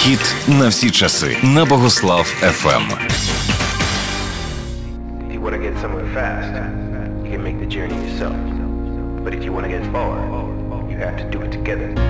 Хіт на всі часи на Богослав FM. If you want to get somewhere fast, you can make the journey yourself. But if you want to get far, you have to do it together.